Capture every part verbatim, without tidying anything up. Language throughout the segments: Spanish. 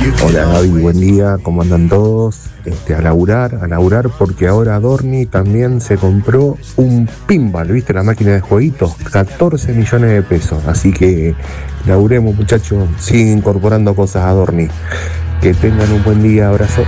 Hola Gaby, buen día, ¿cómo andan todos? Este, a laburar, a laburar porque ahora Dorni también se compró un pinball, ¿viste? La máquina de jueguitos, catorce millones de pesos, así que laburemos muchachos, siguen incorporando cosas a Dorni. Que tengan un buen día, abrazo.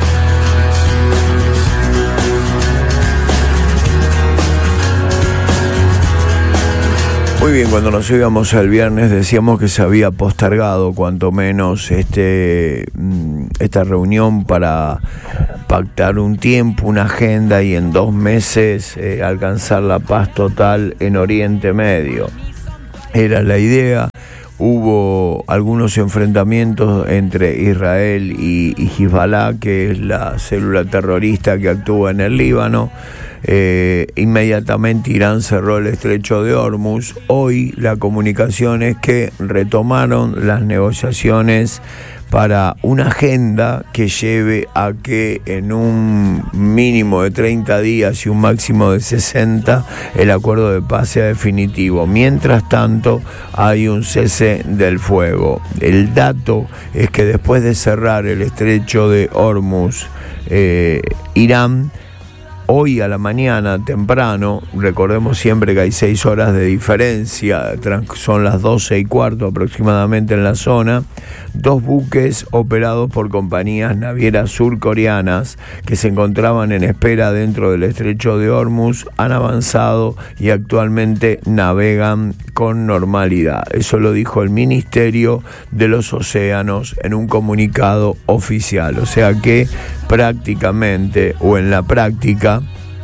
Muy bien, cuando nos íbamos el viernes decíamos que se había postergado cuanto menos este esta reunión para pactar un tiempo, una agenda y en dos meses eh, alcanzar la paz total en Oriente Medio. Era la idea. Hubo algunos enfrentamientos entre Israel y, y Hezbollah, que es la célula terrorista que actúa en el Líbano. Eh, inmediatamente Irán cerró el estrecho de Hormuz. Hoy la comunicación es que retomaron las negociaciones para una agenda que lleve a que en un mínimo de treinta días y un máximo de sesenta el acuerdo de paz sea definitivo. Mientras tanto hay un cese del fuego. El dato es que después de cerrar el estrecho de Hormuz, eh, Irán hoy a la mañana temprano, recordemos siempre que hay seis horas de diferencia, son las doce y cuarto aproximadamente en la zona, dos buques operados por compañías navieras surcoreanas que se encontraban en espera dentro del estrecho de Hormuz han avanzado y actualmente navegan con normalidad. Eso lo dijo el Ministerio de los Océanos en un comunicado oficial, o sea que prácticamente o en la práctica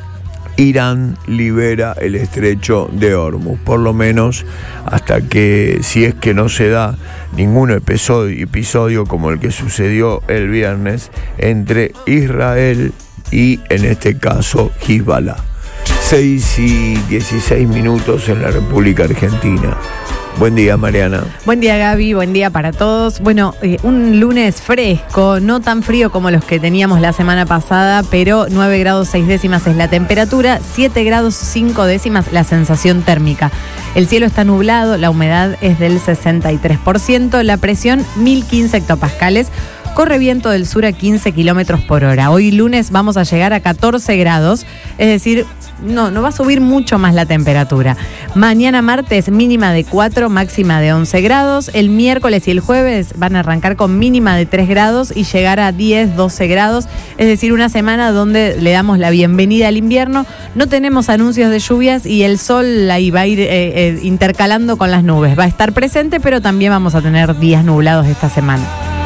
Irán libera el estrecho de Hormuz, por lo menos hasta que, si es que no se da ningún episodio, episodio como el que sucedió el viernes entre Israel y, en este caso, Hezbollah. seis y dieciséis minutos en la República Argentina. Buen día, Mariana. Buen día, Gaby. Buen día para todos. Bueno, eh, un lunes fresco, no tan frío como los que teníamos la semana pasada, pero nueve grados seis décimas es la temperatura, siete grados cinco décimas la sensación térmica. El cielo está nublado, la humedad es del sesenta y tres por ciento, la presión mil quince hectopascales. Corre viento del sur a quince kilómetros por hora. Hoy lunes vamos a llegar a catorce grados, es decir, no, no va a subir mucho más la temperatura. Mañana martes mínima de cuatro, máxima de once grados. El miércoles y el jueves van a arrancar con mínima de tres grados y llegar a diez, doce grados. Es decir, una semana donde le damos la bienvenida al invierno. No tenemos anuncios de lluvias y el sol ahí va a ir eh, eh, intercalando con las nubes. Va a estar presente, pero también vamos a tener días nublados esta semana.